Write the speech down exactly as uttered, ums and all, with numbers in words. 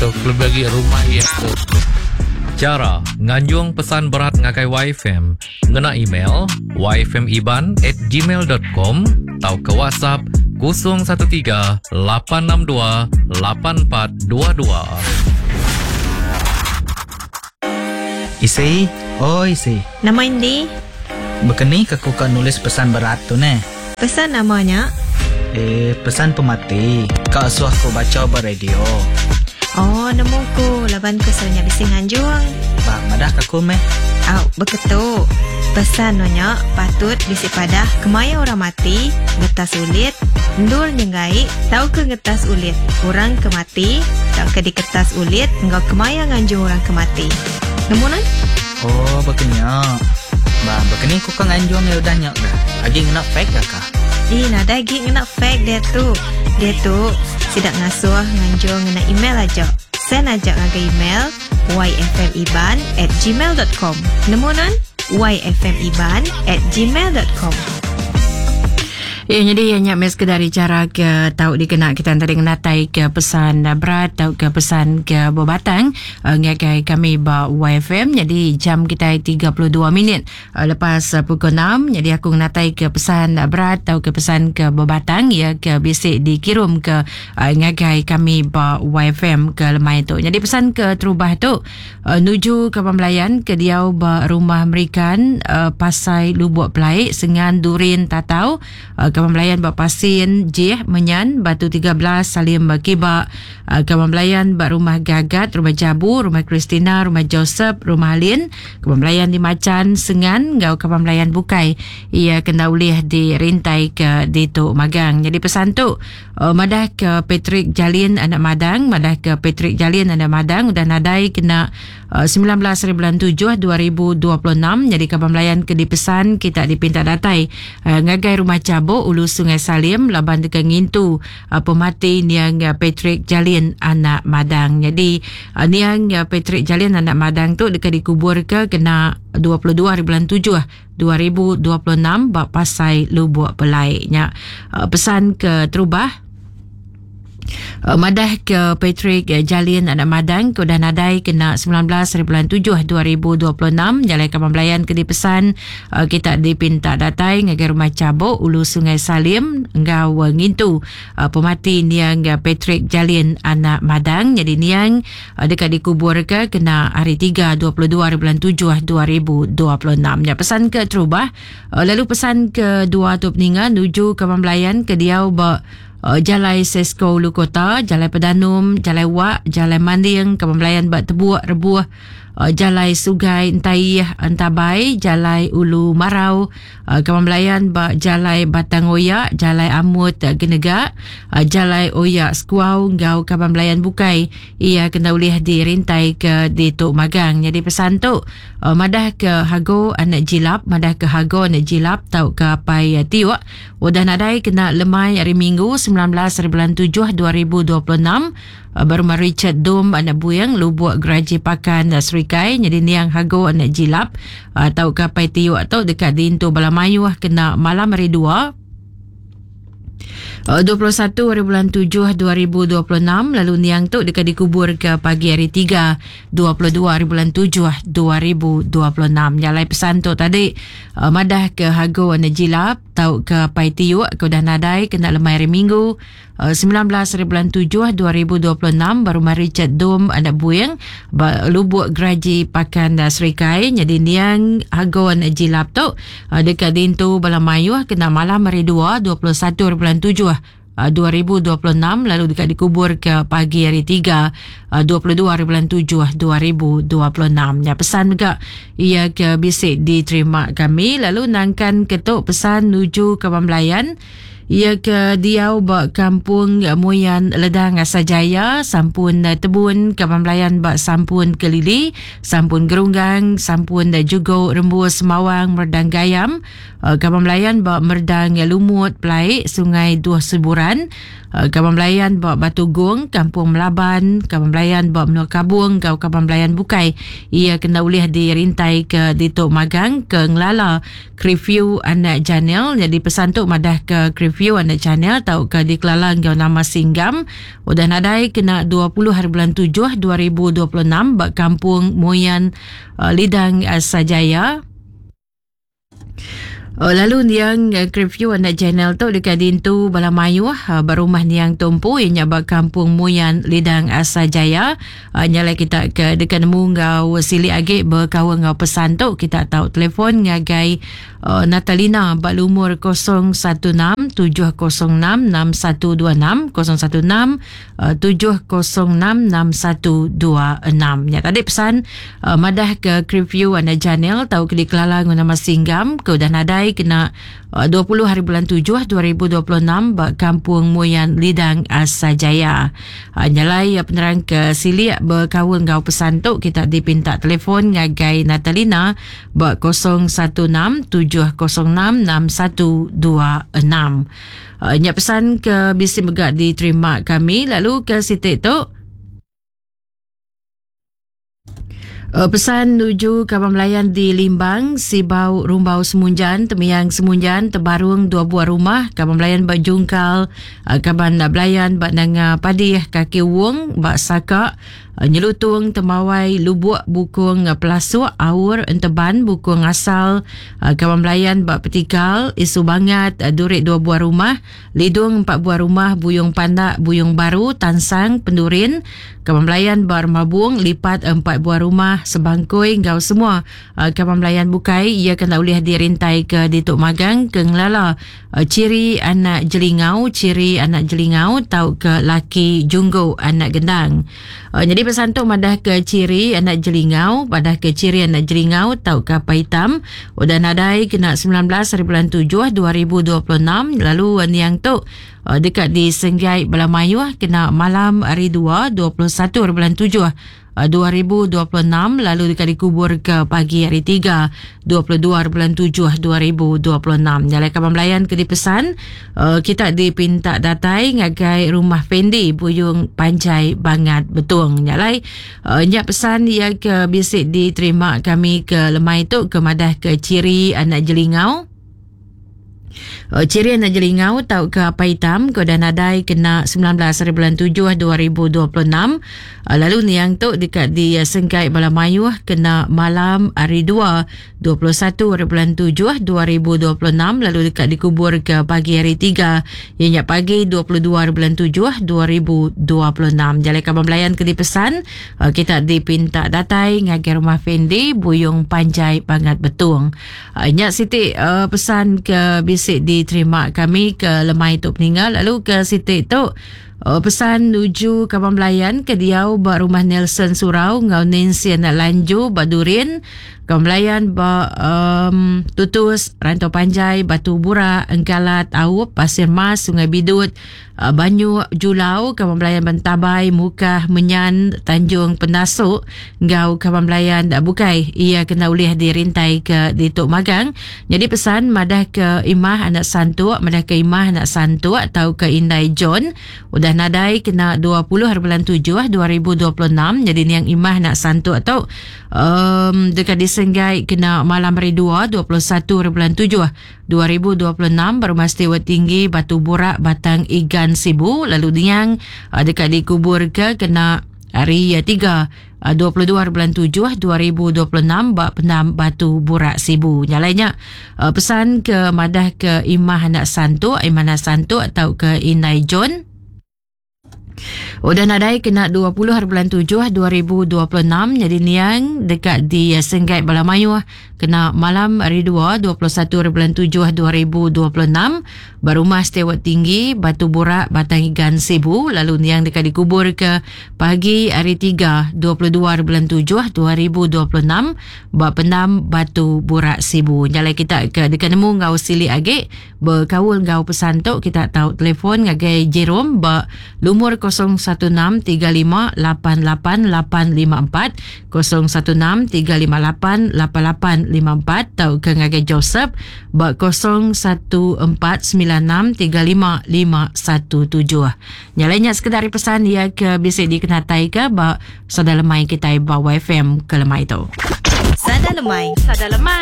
tu bagi rumah ya tu. Cara nganjung pesan berat ngagai Y F M ngena email y f m iban at gmail dot com atau ke WhatsApp kosong satu tiga lapan enam dua lapan empat dua dua. Isi, oh isi. Nama Indi. Begini aku kan nulis pesan berat tu ne. Pesan namanya? Eh, pesan pemati. Kak suah aku baca ber radio. Oh, nemu ku. Laban ku soalnya bising anjuang. Bang, madah kaku meh. Au, beketu. Pesan nonya patut bisi padah kemaya orang mati, ngetas ulit, ndur nyenggai, tau ke ngetas ulit. Orang kemati, tau ke di kertas ulit, engkau kemaya nganjung orang kemati. Nemu nan? Oh, begini. Bang, begini aku kan anjuang ya udah nyak dah. Lagi ngena fake dah kah? Ih, nah daging ngena fake dia tu. Dia tu sidak ngasuh nganjung ngena email aja. Send aja ngaga email y f m iban at gmail dot com. Nemu nan? y f m iban at gmail dot com. Ya, jadi hanya mes kedari cara ke tahu dikena kita tadi ngenatai ke pesan berat atau ke pesan ke bobatang uh, ngagai kami ba Y F M. Jadi jam kita tiga puluh dua minit uh, lepas uh, pukul enam. Jadi aku ngenatai ke pesan berat atau ke pesan ke bobatang ya ke bisik dikirim ke uh, ngagai kami ba Y F M ke lemai tu. Jadi pesan ke terubah tu uh, nuju ke pembelayan ke diau ba rumah Amerikan uh, pasai lubuk pelai sengan durin tatau uh, Kawan Melayan Bak Pasien Jih Menyan Batu tiga belas Salim Bakibak uh, Kawan Melayan Bak Rumah Gagat Rumah Jabu Rumah Kristina Rumah Joseph Rumah Alin Kawan Melayan di Macan Sengan Gau Kawan Melayan Bukai ia kena ulih di rintai ke di Tok Magang. Jadi pesan tu uh, madah ke Patrick Jalin anak Madang madah ke Patrick Jalin anak Madang udah nadai kena uh, sembilan belas bulan tujuh dua ribu dua puluh enam. Jadi Kawan Melayan ke dipesan kita dipinta datai uh, ngagai Rumah Cabuk Ulu Sungai Salim laban dekat ngintu uh, pemati niang uh, Patrick Jalin anak Madang. Jadi uh, niang uh, Patrick Jalin anak Madang tu dekat dikubur ke kena dua puluh dua bulan tujuh dua ribu dua puluh enam bak pasai lubuk pelai nya. Uh, pesan ke terubah Uh, madah ke Patrick uh, Jalin anak Madang ke dah nadai kena sembilan belas bulan tujuh dua ribu dua puluh enam. Jalai Kawan Melayan ke dipesan uh, kita dipinta datai ngagai Rumah Cabuk Ulu Sungai Salim engau uh, ngintu uh, pemati niang uh, Patrick Jalin anak Madang. Jadi niang uh, dekat dikubur ke kena hari tiga dua puluh dua bulan tujuh dua ribu dua puluh enam. Ya, pesan ke terubah uh, lalu pesan ke dua tu peninga nuju Kawan Melayan ke diau ba Uh, Jalai Sesko Ulu Kota, Jalai Pedanum, Jalai Wak, Jalai Manding, Kawan Melayan Bak Tebuak, Rebuah, uh, Jalai Sugai Entayih, Entabai, Jalai Ulu Marau, uh, Kawan Melayan Bak Jalai Batang Oyak, Jalai Amut uh, Genegak, uh, Jalai Oyak Skuau, Gau Kawan Melayan Bukai, ia kena ulih di rintai ke di Tok Magang. Jadi pesan tu uh, madah ke Hago anak Jilap, madah ke Hago anak Jilap, tau ke Pai uh, Tiwak, udah nadai kena lemai hari Minggu sembilan belas bulan tujuh dua ribu dua puluh enam. Uh, Berumah Richard Dom anak Buyang Lubuk Geraji Pakan uh, Serikai. Jadi niang Hago anak Jilap uh, tau kapai tiwak tau dekat di Intu Balamayu kena malam hari dua Uh, dua puluh satu bulan tujuh dua ribu dua puluh enam. Lalu niang tu dekat dikubur ke pagi hari tiga dua puluh dua bulan tujuh dua ribu dua puluh enam. Jalai pesan tu tadi uh, madah ke Hago anak Jilap tau ke Pai Tiuk ke dah nadai kena lemai hari Minggu uh, sembilan belas bulan tujuh dua ribu dua puluh enam. Baru Richard Dom anak Buyang Lubuk Geraji Pakan uh, Serikai. Jadi niang Hago anak Jilap tu uh, dekat Dintu Balamayu kena malam hari dua dua puluh satu bulan tujuh dua ribu dua puluh enam. Lalu dekat dikubur ke pagi hari tiga dua puluh dua bulan tujuh dua ribu dua puluh enam. Ya, pesan juga ia ke bisik diterima kami. Lalu nangkan ketuk pesan nuju ke Pembelayan ia ke diau bak kampung Muyan Ledang Asajaya sampun tebun Kawan Melayan bak sampun Kelili sampun Gerunggang sampun juga Rembus Semawang Merdang Gayam Kawan Melayan bak Merdang Lumut Pelai Sungai Dua Seburan uh, Kaban Belayan ba Batu Gong, Kampung Melaban, Kaban Belayan ba Menua Kabung, Gau Kaban Belayan Bukai. Ia kena ulih dirintai ke Ditok Magang ke Ngelala Kriview anak Janel. Jadi pesan tu madah ke Kriview anak Janel tau ke di Kelala Gau nama Singgam. Udah nadai kena dua puluh hari bulan tujuh dua ribu dua puluh enam ba Kampung Moyan uh, Lidang uh, Sajaya. Oh, lalu yang uh, Kriview anak Janel tu dekat dintu Balamayu uh, berumah yang tumpu ianya ba Kampung Moyan Lidang Asajaya. Uh, nyala kita ke dekat nemu ngau sili age berkawan ngau pesan tu kita tahu telefon ngagai uh, Natalina ba umur kosong satu enam tujuh kosong enam enam satu dua enam kosong satu enam tujuh kosong enam enam satu dua enam. Ya tadi pesan uh, madah ke Kriview anak Janel tahu ke di Kelala nama Singgam ke udah nadai kena uh, dua puluh hari bulan tujuh dua ribu dua puluh enam ba Kampung Moyan Lidang Asajaya. Uh, nyalai uh, penerang ke sili berkawan ngau pesan tu kita dipinta telefon ngagai Natalina ba kosong satu enam tujuh kosong enam enam satu dua enam. Uh, nyak pesan ke bisi megak diterima kami. Lalu ke sitik tu Uh, pesan nuju Kaban Belayan di Limbang, Sibau Rumbau Semunjan, Temiang Semunjan, Tebarung dua buah rumah, Kaban Belayan Bak Jungkal, uh, Kaban Belayan Bak Nanga Padih, Kaki Wong, Bak Sakak, uh, Nyelutung, Temawai, Lubuk, Bukung uh, Pelasuk, Aur, Enteban, Bukung Asal, uh, Kaban Belayan Bak Petikal, Isu Bangat, uh, Durik dua buah rumah, Lidung empat buah rumah, Buyung Pandak, Buyung Baru, Tansang, Pendurin, Kaban Belayan Bar Mabung, Lipat empat buah rumah, Sebangkoi, Gau semua. Uh, Kaban Belayan Bukai, ia kena ulih dirintai ke Ditok Magang, ke Ngelala. Uh, ciri anak Jelingau, ciri anak Jelingau, tau ke Laki Junggo, anak Gendang. Uh, jadi pesan tu madah ke ciri anak Jelingau, madah ke ciri anak Jelingau, tau ke apa hitam. Udah nadai kena sembilan belas hari bulan tujuh dua ribu dua puluh enam. Lalu yang tu Uh, dekat di Senggai Balamayu kena malam hari dua, dua puluh satu hari bulan tujuh uh, dua ribu dua puluh enam. Lalu dekat dikubur ke pagi hari tiga, dua puluh dua hari bulan tujuh dua ribu dua puluh enam. Nyalai Kaban Belayan ke dipesan uh, kita dipinta datai ngagai rumah Fendi Buyung Panjai Bangat Betung. Nyalai uh, nyak pesan yang ke bisik diterima kami ke lemai tu ke madah ke ciri anak Jelingau. Uh, ciri anak Jelingau tau ke apa hitam ke dan nadai kena sembilan belas hari bulan tujuh dua ribu dua puluh enam. Uh, lalu ni yang tu dekat di uh, Sengkai Balamayu kena malam hari dua, dua puluh satu hari bulan tujuh dua ribu dua puluh enam. Lalu dekat dikubur ke pagi hari tiga, ianya pagi dua puluh dua hari bulan tujuh dua ribu dua puluh enam. Jalai Kaban Belayan ke dipesan uh, kita dipinta datai ngagai rumah Fendi Buyung Panjai Bangat Betung. Uh, nyak Siti uh, pesan ke bisik diterima kami ke lemai tu peninggal. Lalu ke sitik tu uh, pesan nuju Kaban Belayan ke Diau ba rumah Nelson Surau ngau Nancy anak Lanju Badurin. Kaban Belayan ba um, Tutus Rantau Panjai Batu Bura Engkalat Aup Pasir Mas Sungai Bidut uh, Banyu Julau. Kaban Belayan Bantabai Mukah Menyan Tanjung Pendasuk ngau Kaban Belayan uh, Bukai. Ia kena ulih dirintai ke Ditok Magang. Jadi pesan madah ke Imah anak Santuk, madah ke Imah anak Santuk atau ke Indai John. Udah nadai kena dua puluh hari bulan tujuh dua ribu dua puluh enam. Jadi ni yang Imah anak Santuk atau um, dekat di Senggai kena malam hari dua, dua puluh satu hari bulan tujuh dua ribu dua puluh enam. Berumah Setewa Tinggi Batu Burak Batang Igan Sibu. Lalu diang uh, dekat dikubur ke kena hari tiga, uh, dua puluh dua hari bulan tujuh dua ribu dua puluh enam. Bak Pendam Batu Burak Sibu. Nyalainya uh, pesan ke madah ke Imah anak Santuk, Imah anak Santuk atau ke Inai John. Udah nadai kena dua puluh hari bulan tujuh dua ribu dua puluh enam. Jadi niang dekat di Senggai Balamayu kena malam hari dua, dua puluh satu hari bulan tujuh dua ribu dua puluh enam. Berumah Setewa Tinggi Batu Burak Batang Igan Sibu. Lalu niang dekat dikubur ke pagi hari tiga, dua puluh dua hari bulan tujuh dua ribu dua puluh enam. Bak Pendam Batu Burak Sibu. Nyalai kita ke dekat nemu ngau sili agik berkawul ngau pesan tu kita tahu telefon ngagai Jerome ba lumur kosong satu enam tiga lima lapan lapan lapan lima empat, kosong satu enam tiga lima lapan lapan lapan lima empat, atau ke ngagai Joseph ba kosong satu empat sembilan enam tiga lima lima satu tujuh. Nyalanya sekedar pesan ia ke bisa dikenatai ke ba sada lemai kita ba Y F M ke lemai tu. Sada lemai. Sada lemai.